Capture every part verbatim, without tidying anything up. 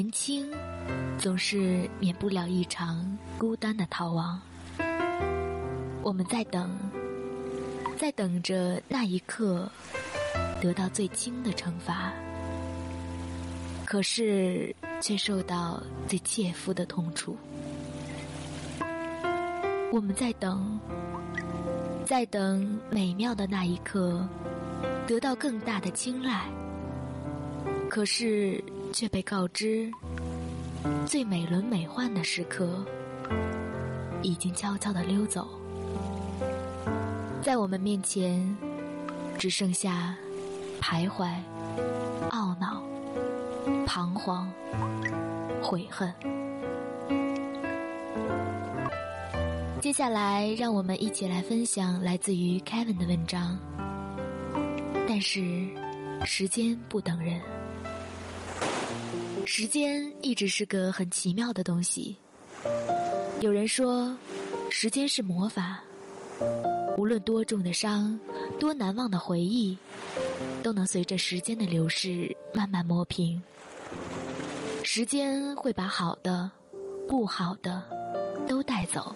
年轻总是免不了一场孤单的逃亡。我们在等，在等着那一刻得到最轻的惩罚，可是却受到最切肤的痛楚。我们在等，在等美妙的那一刻得到更大的青睐，可是却被告知最美轮美奂的时刻已经悄悄地溜走，在我们面前只剩下徘徊、懊恼、彷徨、悔恨。接下来让我们一起来分享来自于 Kevin 的文章，但是时间不等人。时间一直是个很奇妙的东西，有人说时间是魔法，无论多重的伤，多难忘的回忆，都能随着时间的流逝慢慢磨平。时间会把好的、不好的都带走。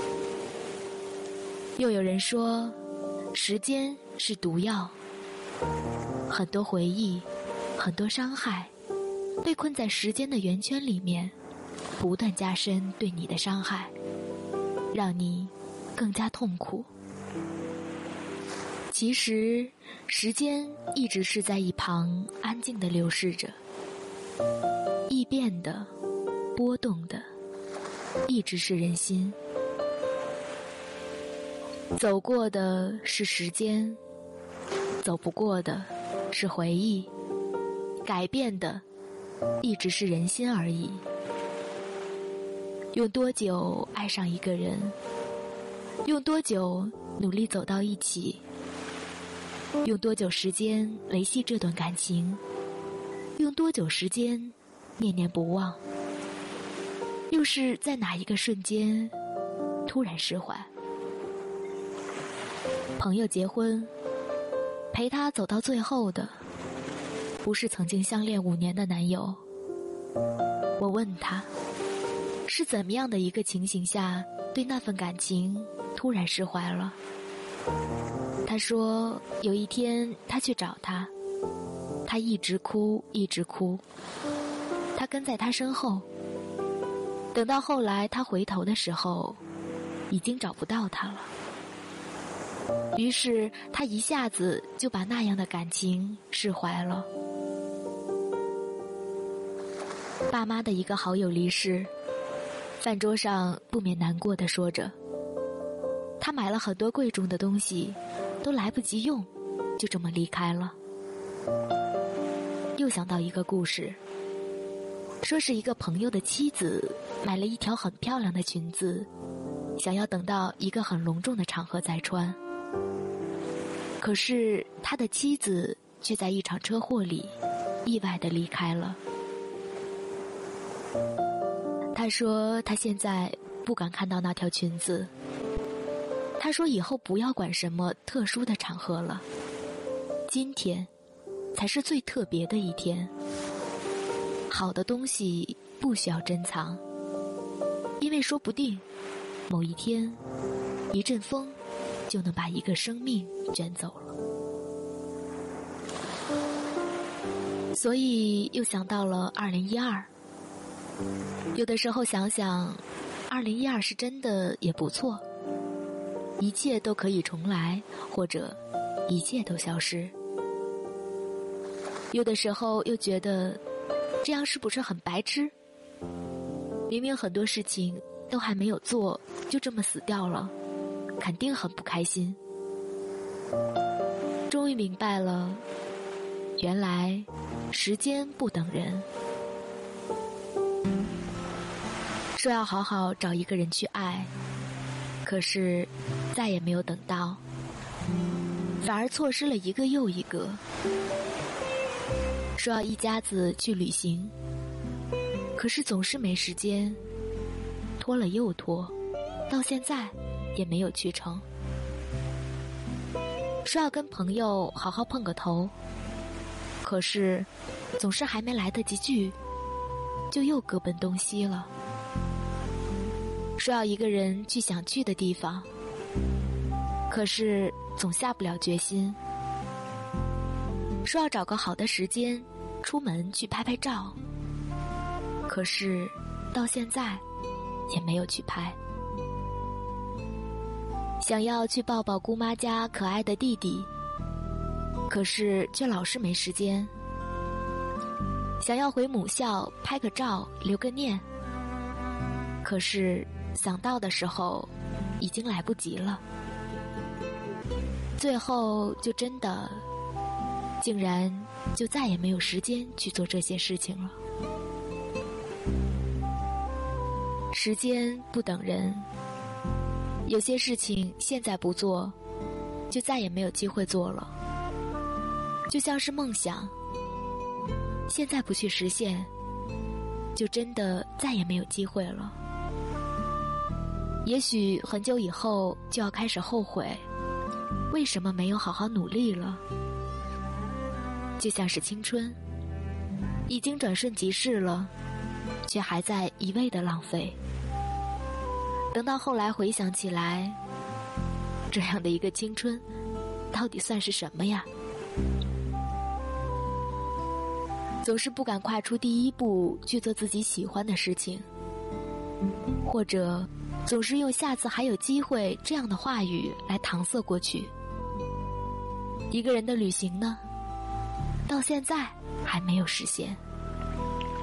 又有人说时间是毒药，很多回忆，很多伤害被困在时间的圆圈里面，不断加深对你的伤害，让你更加痛苦。其实时间一直是在一旁安静地流逝着，易变的、波动的，一直是人心。走过的是时间，走不过的是回忆，改变的一直是人心而已。用多久爱上一个人，用多久努力走到一起，用多久时间维系这段感情，用多久时间念念不忘，又是在哪一个瞬间突然释怀。朋友结婚，陪他走到最后的不是曾经相恋五年的男友。我问他是怎么样的一个情形下对那份感情突然释怀了。他说有一天他去找他，他一直哭一直哭，他跟在他身后，等到后来他回头的时候已经找不到他了。于是他一下子就把那样的感情释怀了。爸妈的一个好友离世，饭桌上不免难过地说着，他买了很多贵重的东西，都来不及用，就这么离开了。又想到一个故事，说是一个朋友的妻子买了一条很漂亮的裙子，想要等到一个很隆重的场合再穿。可是他的妻子却在一场车祸里意外地离开了。他说他现在不敢看到那条裙子，他说以后不要管什么特殊的场合了，今天才是最特别的一天。好的东西不需要珍藏，因为说不定某一天一阵风就能把一个生命卷走了。所以又想到了二零一二，有的时候想想二零一二是真的也不错，一切都可以重来，或者一切都消失。有的时候又觉得这样是不是很白痴，明明很多事情都还没有做就这么死掉了，肯定很不开心。终于明白了，原来时间不等人。说要好好找一个人去爱，可是再也没有等到，反而错失了一个又一个。说要一家子去旅行，可是总是没时间，拖了又拖，到现在也没有去成。说要跟朋友好好碰个头，可是总是还没来得及聚， 就又各奔东西了。说要一个人去想去的地方，可是总下不了决心。说要找个好的时间出门去拍拍照，可是到现在也没有去拍。想要去抱抱姑妈家可爱的弟弟，可是却老是没时间。想要回母校拍个照留个念，可是想到的时候已经来不及了。最后就真的竟然就再也没有时间去做这些事情了。时间不等人，有些事情现在不做，就再也没有机会做了。就像是梦想，现在不去实现，就真的再也没有机会了。也许很久以后就要开始后悔，为什么没有好好努力了。就像是青春，已经转瞬即逝了，却还在一味的浪费。等到后来回想起来，这样的一个青春到底算是什么呀？总是不敢跨出第一步去做自己喜欢的事情，或者总是用下次还有机会这样的话语来搪塞过去。一个人的旅行呢，到现在还没有实现。